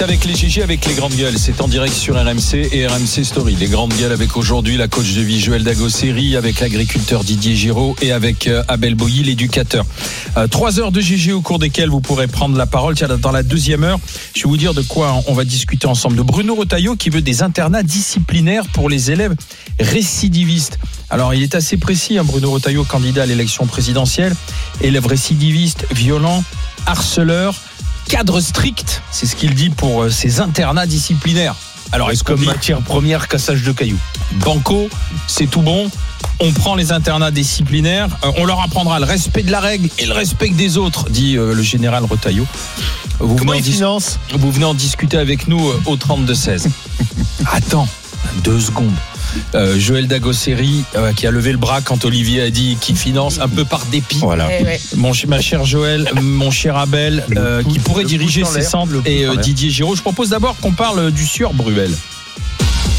Avec les GG, avec les grandes gueules, c'est en direct sur RMC et RMC Story. Les grandes gueules avec aujourd'hui la coach de vie Joël Dagosseri, avec l'agriculteur Didier Giraud et avec Abel Boilly, l'éducateur. 3 heures de GG au cours desquelles vous pourrez prendre la parole. Tiens, dans la deuxième heure, je vais vous dire de quoi on va discuter ensemble. De Bruno Retailleau qui veut des internats disciplinaires pour les élèves récidivistes. Alors, il est assez précis, Bruno Retailleau, candidat à l'élection présidentielle. Élève récidiviste, violent, harceleur, cadre strict, c'est ce qu'il dit pour ces internats disciplinaires. Alors, est-ce comme matière première, cassage de cailloux. Banco, c'est tout bon. On prend les internats disciplinaires, on leur apprendra le respect de la règle et le respect des autres, dit le général Retailleau. Vous venez en discuter avec nous au 32-16. Attends, 2 secondes. Joël Dagosseri qui a levé le bras quand Olivier a dit qu'il finance un peu par dépit. Voilà. Ma chère Joël, mon cher Abel, qui pourrait diriger ces centres, et Didier Giraud. Je propose d'abord qu'on parle du sieur Bruel.